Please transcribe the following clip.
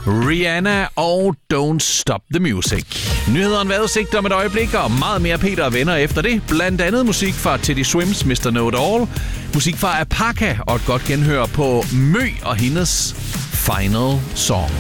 Rihanna og Don't Stop the Music. Nyhederne vejrudsigt om et øjeblik, og meget mere Peter og venner efter det. Blandt andet musik fra Teddy Swims Mr. Know It All, musik fra Apaka og et godt genhør på Mø og hendes Final Song.